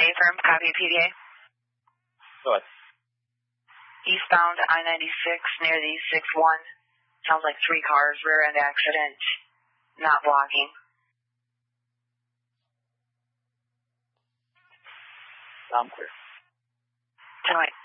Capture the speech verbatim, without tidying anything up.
A-firm, copy P D A. Go ahead. Eastbound I ninety-six near the six one. Sounds like three cars, rear end accident, not blocking. I'm clear. ten